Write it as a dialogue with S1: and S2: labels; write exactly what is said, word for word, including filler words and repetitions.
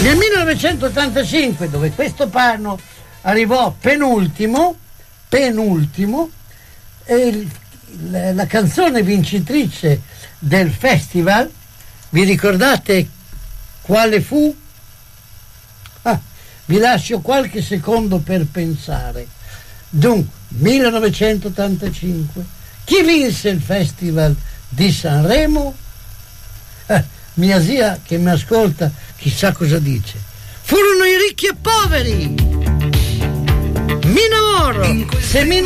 S1: Nel millenovecentottantacinque, dove questo panno arrivò penultimo, penultimo, e la, la canzone vincitrice del festival, vi ricordate quale fu? Ah, vi lascio qualche secondo per pensare. Dunque, millenovecentottantacinque, chi vinse il festival di Sanremo? Eh, mia zia che mi ascolta chissà cosa dice. Furono i ricchi e poveri. Mi innamoro, se mi